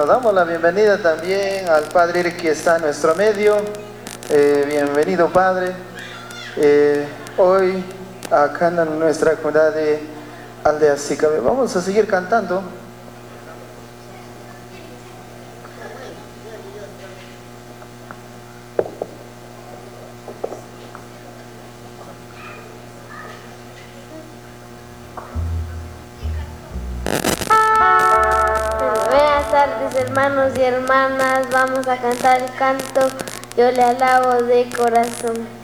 Bueno, damos la bienvenida también al Padre Eric que está en nuestro medio. Bienvenido, Padre. Hoy, acá en nuestra comunidad de Aldea Sicabe, vamos a seguir cantando. Buenas tardes, hermanos y hermanas, vamos a cantar el canto Yo le alabo de corazón.